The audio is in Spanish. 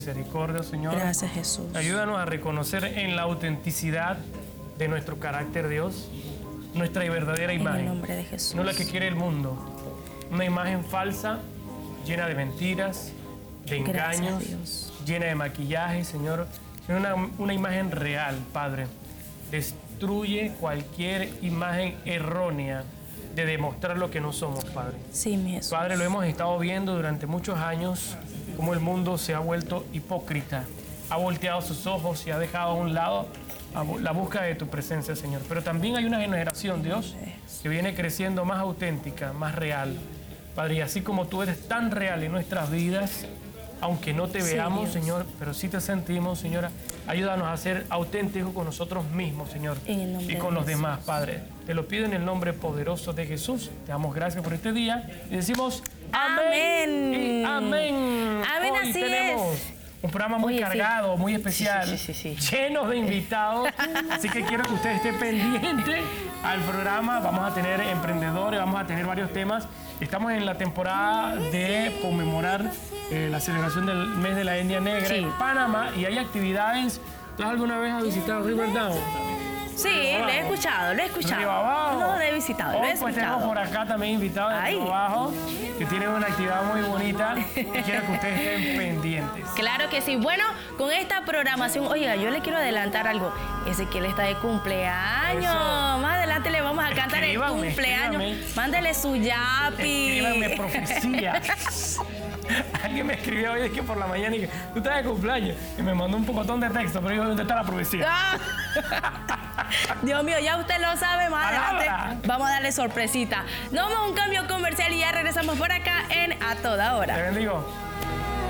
Misericordia, Señor. Gracias, Jesús. Ayúdanos a reconocer en la autenticidad de nuestro carácter, Dios, nuestra verdadera imagen. En el nombre de Jesús. No la que quiere el mundo. Una imagen falsa, llena de mentiras, de engaños, Dios. llena de maquillaje, Señor. Una imagen real, Padre. Destruye cualquier imagen errónea de demostrar lo que no somos, Padre. Sí, mi Jesús. Padre, lo hemos estado viendo durante muchos años, cómo el mundo se ha vuelto hipócrita, ha volteado sus ojos y ha dejado a un lado la búsqueda de tu presencia, Señor. Pero también hay una generación, Dios, que viene creciendo más auténtica, más real. Padre, y así como tú eres tan real en nuestras vidas, aunque no te veamos, Dios. Señor, pero sí te sentimos, Señora, ayúdanos a ser auténticos con nosotros mismos, Señor, En el nombre y con de los Jesús. demás, Padre. Te lo pido en el nombre poderoso de Jesús. Te damos gracias por este día y decimos amén. Y amén. Amén, Hoy así tenemos es. un programa muy Oye, cargado, muy especial, Sí. lleno de invitados. Así que quiero que usted esté pendiente al programa. Vamos a tener emprendedores, vamos a tener varios temas. Estamos en la temporada de conmemorar la celebración del mes de la India Negra en Panamá y hay actividades. ¿Tú alguna vez has visitado Riverdown? Sí, lo he escuchado, Río Abajo. No, lo he visitado, lo he Pues tenemos escuchado. por acá también invitados de Río Abajo que tienen una actividad muy bonita y quiero que ustedes estén pendientes. Claro que sí. Bueno, con esta programación, oiga, yo le quiero adelantar algo. Ezequiel está de cumpleaños. Eso. Más adelante le vamos a cantar el cumpleaños. Mándele su yapi. Escríbanme profecía. Alguien me escribió hoy, es que por la mañana, y que tú estás de cumpleaños. Y me mandó un pocotón de texto, pero digo, ¿dónde está la profecía? Ah. Dios mío, ya usted lo sabe, más adelante vamos a darle sorpresita. Nos vamos a un cambio comercial y ya regresamos por acá en A Toda Hora. Te bendigo.